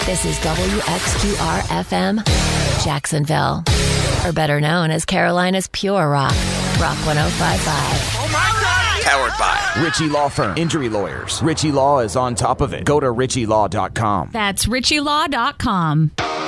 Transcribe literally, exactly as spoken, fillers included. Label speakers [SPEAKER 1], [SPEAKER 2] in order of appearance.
[SPEAKER 1] This is W X Q R F M, Jacksonville. Or better known as Carolina's Pure Rock. Rock one oh five point five.
[SPEAKER 2] Oh my God!
[SPEAKER 3] Powered by
[SPEAKER 4] Ritchie Law Firm. Injury lawyers. Ritchie Law is on top of it. Go to ritchie law dot com.
[SPEAKER 5] That's ritchie law dot com.